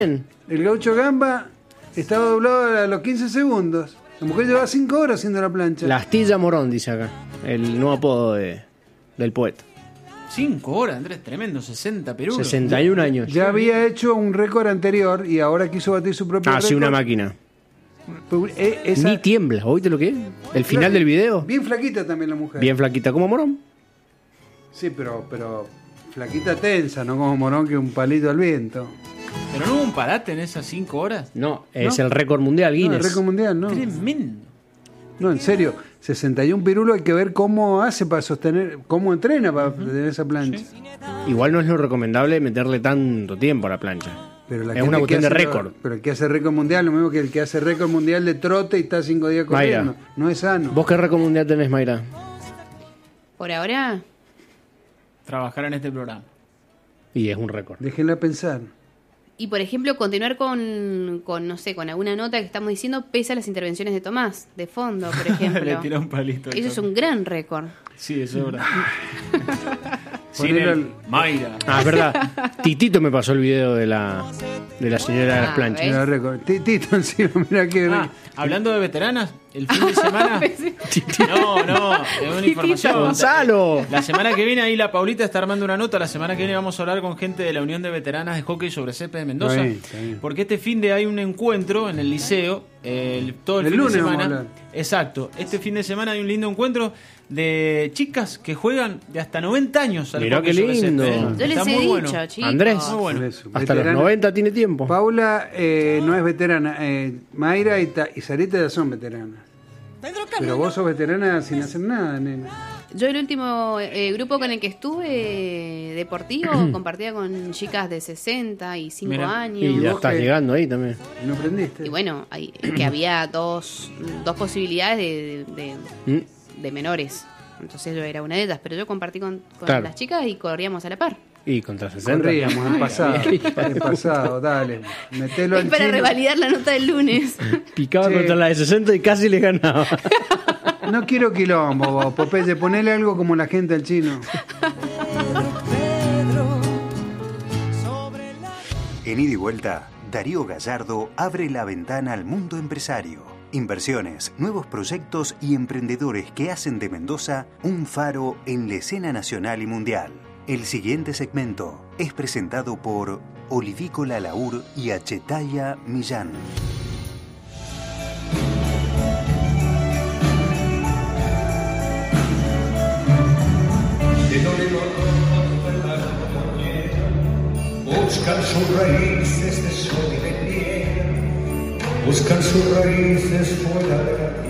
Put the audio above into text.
El Gaucho Gamba estaba doblado a los 15 segundos. La mujer llevaba 5 horas haciendo la plancha. La Astilla Morón, dice acá. El nuevo apodo del poeta. 5 horas, Andrés, tremendo, 60 perulos. 61 años. Ya había hecho un récord anterior y ahora quiso batir su propio récord. Sí, una máquina. Esa... Ni tiembla, ¿oíste lo que es? El final del video. Bien flaquita también la mujer. Bien flaquita, como Morón. Sí, pero flaquita tensa, no como Morón que un palito al viento. ¿Pero no hubo un parate en esas 5 horas? No, es el récord mundial Guinness. No, el récord mundial, no. Tremendo. No, en serio, 61 pirulos, hay que ver cómo hace para sostener, cómo entrena para tener esa plancha. Sí. Igual no es lo recomendable meterle tanto tiempo a la plancha. Pero es una cuestión de récord. Pero el que hace récord mundial, lo mismo que el que hace récord mundial de trote y está 5 días corriendo. No es sano. ¿Vos qué récord mundial tenés, Mayra? Por ahora, trabajar en este programa. Y es un récord. Déjenla pensar. y por ejemplo, continuar con, no sé, con alguna nota que estamos diciendo, pese a las intervenciones de Tomás, de fondo, por ejemplo. Le tiró un palito. Eso es un gran récord. Sí, eso es verdad. Ponelo Mayra. Es verdad. Titito me pasó el video de la señora de las planchas. Era récord. Tito encima, mira que... Hablando de veteranas, el fin de semana... No, es una información. ¡Gonzalo! La semana que viene ahí la Paulita está armando una nota. La semana que viene vamos a hablar con gente de la Unión de Veteranas de Hockey sobre Césped de Mendoza. Está bien. Porque este fin de hay un encuentro en el liceo. Todo el fin lunes de vamos a semana. hablar. Exacto. Este fin de semana hay un lindo encuentro de chicas que juegan de hasta 90 años al Mirá hockey qué sobre lindo. césped, Yo les Está he muy dicho, bueno. chicos. Andrés, Muy bueno. Por eso, hasta veterana. los 90 tiene tiempo. Paula no es veterana. Mayra y Sarita ya son veteranas. Pero vos sos veterana sin hacer nada, nena. Yo el último grupo con el que estuve deportivo compartía con chicas de 65 Mirá. años. Y ya vos estás qué? llegando ahí también. ¿No aprendiste? Y bueno, que había dos posibilidades de menores. Entonces yo era una de ellas, pero yo compartí con Claro. las chicas y corríamos a la par. Y contra 60. Corríamos en pasado, dale. Metelo Es al para chino. revalidar la nota del lunes. Picaba Sí. contra la de 60 y casi le ganaba. No quiero quilombo, vos, Popeye, ponele algo como la gente al chino. En Ida y Vuelta, Darío Gallardo abre la ventana al mundo empresario. Inversiones, nuevos proyectos y emprendedores que hacen de Mendoza un faro en la escena nacional y mundial. El siguiente segmento es presentado por Olivícola Laur y Achetaya Millán. Buscan sus raíces de sol y de piel, buscan sus raíces fuera de la tierra.